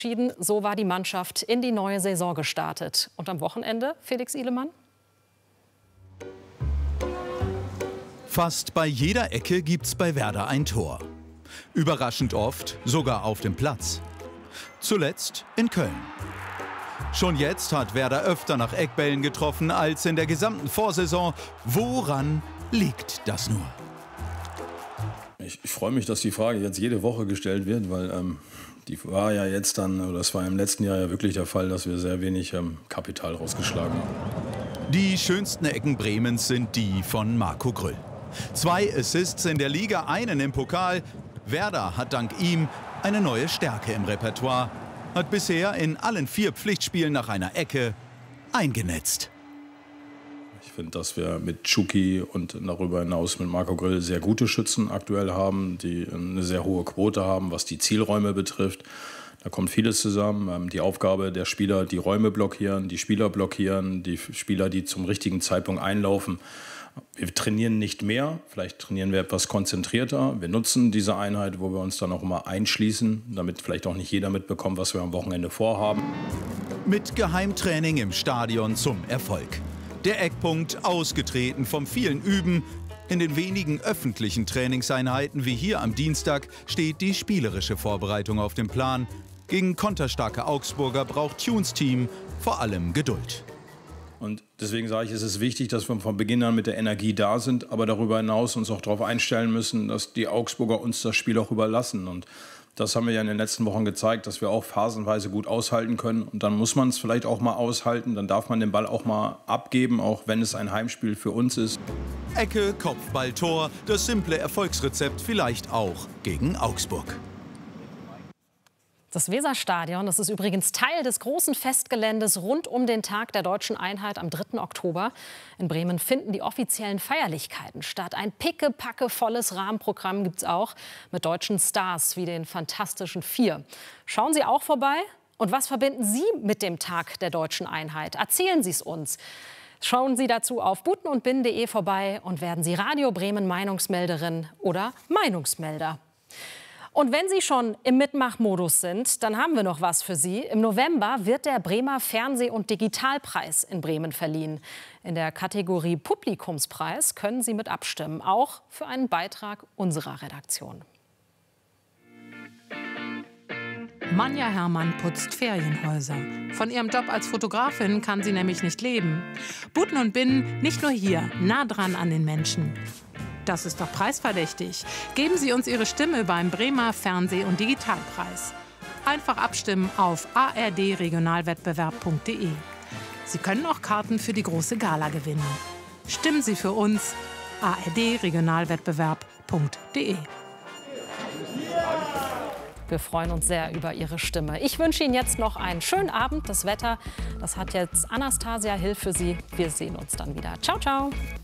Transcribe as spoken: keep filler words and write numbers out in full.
So war die Mannschaft in die neue Saison gestartet. Und am Wochenende, Felix Ihlemann? Fast bei jeder Ecke gibt's bei Werder ein Tor. Überraschend oft sogar auf dem Platz. Zuletzt in Köln. Schon jetzt hat Werder öfter nach Eckbällen getroffen als in der gesamten Vorsaison. Woran liegt das nur? Ich, ich freue mich, dass die Frage jetzt jede Woche gestellt wird, weil ähm, die war ja jetzt dann, oder das war im letzten Jahr ja wirklich der Fall, dass wir sehr wenig ähm, Kapital rausgeschlagen haben. Die schönsten Ecken Bremens sind die von Marco Grüll. Zwei Assists in der Liga, einen im Pokal. Werder hat dank ihm eine neue Stärke im Repertoire. Hat bisher in allen vier Pflichtspielen nach einer Ecke eingenetzt. Ich finde, dass wir mit Tschuki und darüber hinaus mit Marco Grüll sehr gute Schützen aktuell haben, die eine sehr hohe Quote haben, was die Zielräume betrifft. Da kommt vieles zusammen. Die Aufgabe der Spieler, die Räume blockieren, die Spieler blockieren, die Spieler, die zum richtigen Zeitpunkt einlaufen. Wir trainieren nicht mehr, vielleicht trainieren wir etwas konzentrierter. Wir nutzen diese Einheit, wo wir uns dann auch immer einschließen, damit vielleicht auch nicht jeder mitbekommt, was wir am Wochenende vorhaben. Mit Geheimtraining im Stadion zum Erfolg. Der Eckpunkt ausgetreten vom vielen Üben. In den wenigen öffentlichen Trainingseinheiten wie hier am Dienstag steht die spielerische Vorbereitung auf dem Plan. Gegen konterstarke Augsburger braucht Tunes Team vor allem Geduld. Und deswegen sage ich, es ist wichtig, dass wir von Beginn an mit der Energie da sind, aber darüber hinaus uns auch darauf einstellen müssen, dass die Augsburger uns das Spiel auch überlassen. Und das haben wir ja in den letzten Wochen gezeigt, dass wir auch phasenweise gut aushalten können. Und dann muss man es vielleicht auch mal aushalten, dann darf man den Ball auch mal abgeben, auch wenn es ein Heimspiel für uns ist. Ecke, Kopfball, Tor, das simple Erfolgsrezept vielleicht auch gegen Augsburg. Das Weserstadion, das ist übrigens Teil des großen Festgeländes rund um den Tag der Deutschen Einheit am dritten Oktober. In Bremen finden die offiziellen Feierlichkeiten statt. Ein pickepackevolles Rahmenprogramm gibt es auch mit deutschen Stars wie den Fantastischen Vier. Schauen Sie auch vorbei. Und was verbinden Sie mit dem Tag der Deutschen Einheit? Erzählen Sie es uns. Schauen Sie dazu auf buten und bin punkt de vorbei und werden Sie Radio Bremen Meinungsmelderin oder Meinungsmelder. Und wenn Sie schon im Mitmachmodus sind, dann haben wir noch was für Sie. Im November wird der Bremer Fernseh- und Digitalpreis in Bremen verliehen. In der Kategorie Publikumspreis können Sie mit abstimmen, auch für einen Beitrag unserer Redaktion. Manja Herrmann putzt Ferienhäuser. Von ihrem Job als Fotografin kann sie nämlich nicht leben. Buten und Bin nicht nur hier, nah dran an den Menschen. Das ist doch preisverdächtig. Geben Sie uns Ihre Stimme beim Bremer Fernseh- und Digitalpreis. Einfach abstimmen auf a r d regionalwettbewerb punkt de. Sie können auch Karten für die große Gala gewinnen. Stimmen Sie für uns, a r d regionalwettbewerb punkt de. Wir freuen uns sehr über Ihre Stimme. Ich wünsche Ihnen jetzt noch einen schönen Abend. Das Wetter, das hat jetzt Anastasia Hill für Sie. Wir sehen uns dann wieder. Ciao, ciao.